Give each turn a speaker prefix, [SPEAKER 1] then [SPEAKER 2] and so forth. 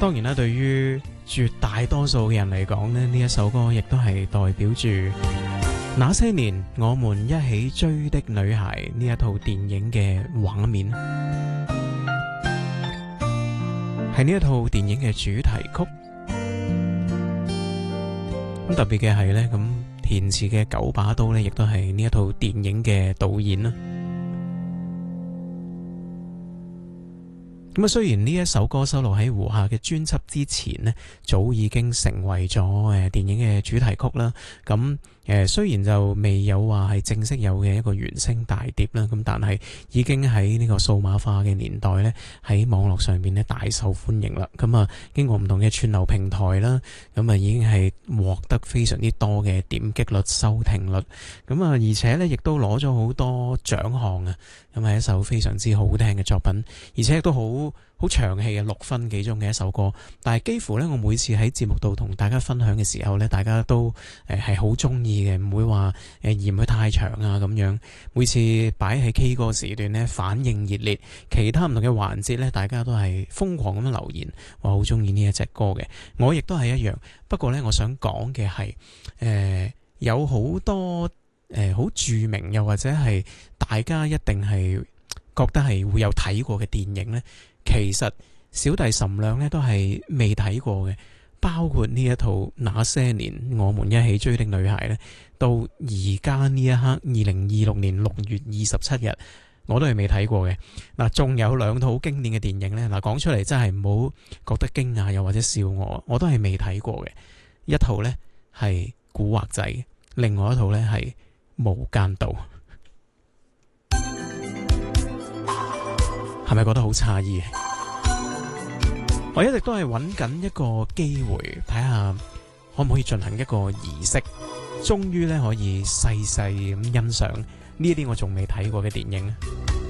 [SPEAKER 1] 當然啦，對於絕大多數嘅人嚟講呢，呢一首歌亦都係代表住那些年我們一起追的女孩呢一套電影嘅畫面，係呢一套電影嘅主題曲。咁特別嘅係呢，咁填詞嘅九把刀呢，亦都係呢一套電影嘅導演啦。咁啊，雖然呢一首歌收錄喺胡夏嘅專輯之前呢，早已經成為咗電影嘅主題曲啦。咁雖然就未有話係正式有嘅一個原聲大碟啦，咁但係已經喺呢個數碼化嘅年代呢，喺網絡上面呢大受歡迎啦。咁啊，經過唔同嘅串流平台啦，咁啊已經係獲得非常之多嘅點擊率、收聽率。咁啊，而且呢亦都攞咗好多獎項啊。咁係一首非常之好聽嘅作品，而且亦都好長氣嘅6分幾鐘嘅一首歌。但係幾乎呢，我每次喺節目度同大家分享嘅時候呢，大家都係好中意嘅，唔會話嫌佢太長啊咁樣。每次擺喺 K 歌時段呢，反應熱烈，其他唔同嘅環節呢，大家都係瘋狂咁樣留言，話好中意呢一隻歌嘅。我亦都係一樣。不過呢，我想講嘅係有好多好著名又或者係大家一定係覺得係會有睇過嘅電影呢，其實小弟岑亮呢都係未睇過嘅，包括呢一套那些年我們一起追的女孩呢，到而家呢一刻2026年6月27日我都係未睇過嘅。嗱，仲有2套經典嘅電影呢，嗱，講出嚟真係唔好覺得驚訝又或者笑我都係未睇過嘅。一套呢係古惑仔，另外一套呢係無間道。係咪覺得好詫異？我一直都係揾緊一個機會，睇下可唔可以進行一個儀式，終於咧可以細細咁欣賞呢啲我仲未睇過嘅電影。